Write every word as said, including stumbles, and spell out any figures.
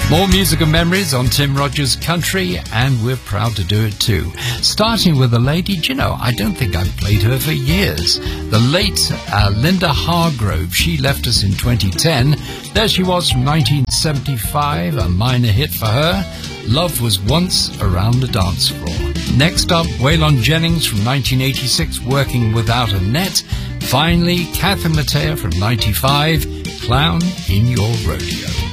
More music and memories on Tim Rogers Country, and we're proud to do it too. Starting with a lady, do you know, I don't think I've played her for years. The late uh, Linda Hargrove. She left us in twenty ten. There she was from nineteen seventy-five, a minor hit for her. Love Was Once Around the Dance Floor. Next up, Waylon Jennings from nineteen eighty-six, Working Without a Net. Finally, Catherine Mattea from ninety-five, Clown in Your Rodeo.